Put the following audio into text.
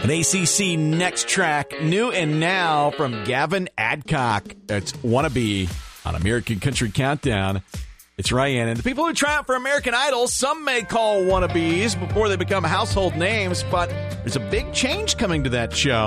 An ACC Next Track, new and now from Gavin Adcock. It's Wannabe on American Country Countdown. It's Ryan. And the people who try out for American Idol, some may call wannabes before they become household names, but there's a big change coming to that show.